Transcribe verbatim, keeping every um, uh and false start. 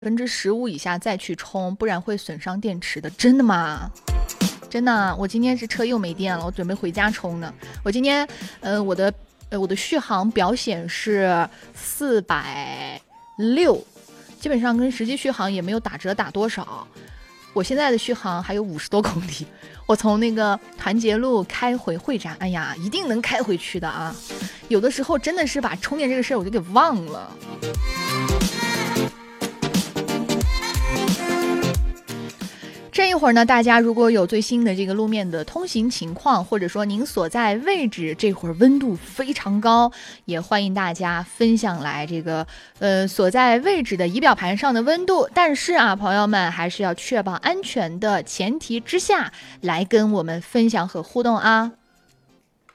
百分之十五以下再去充，不然会损伤电池的。真的吗？真的，我今天这车又没电了，我准备回家充呢。我今天，呃，我的，呃，我的续航表显是四百六，基本上跟实际续航也没有打折打多少。我现在的续航还有五十多公里，我从那个团结路开回会展，哎呀，一定能开回去的啊！有的时候真的是把充电这个事儿我就给忘了。这一会儿呢，大家如果有最新的这个路面的通行情况，或者说您所在位置这会儿温度非常高，也欢迎大家分享来这个呃所在位置的仪表盘上的温度。但是啊，朋友们还是要确保安全的前提之下来跟我们分享和互动啊。